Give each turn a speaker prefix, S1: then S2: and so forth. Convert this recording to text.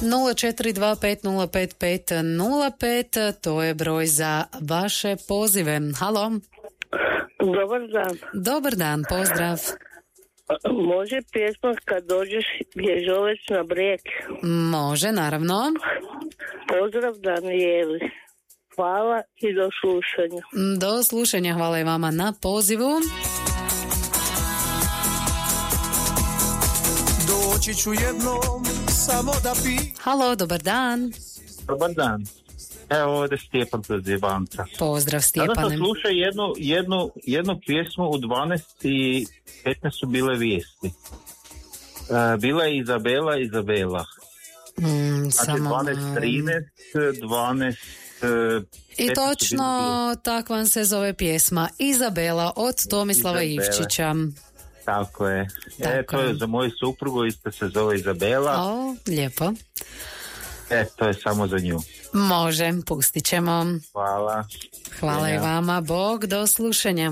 S1: 0425055505, to je broj za vaše pozive. Halo.
S2: Dobar dan.
S1: Dobar dan, pozdrav.
S2: Može pjesma Kad dođeš ježovec na brijeg?
S1: Može, naravno.
S2: Pozdrav Danijeli. Hvala i do slušanja.
S1: Do slušanja, hvala i vama na pozivu.
S3: Doći ću jednom samo da pi...
S1: Halo, dobar dan.
S4: Dobar dan. Evo ovdje Stjepan kroz Jebanca.
S1: Pozdrav, Stjepane.
S4: Sada sam slušao jednu pjesmu u 12:15 su bile vijesti. Bila je Izabela. Znači 12:13, 12...
S1: I točno tak vam se zove pjesma Izabela od Tomislava Ivčića.
S4: Tako je. To je za moju suprugu, isto se zove Izabela.
S1: O, lijepo.
S4: To je samo za nju.
S1: Može, pustit ćemo.
S4: Hvala.
S1: Hvala i vama, Bog, do slušanja.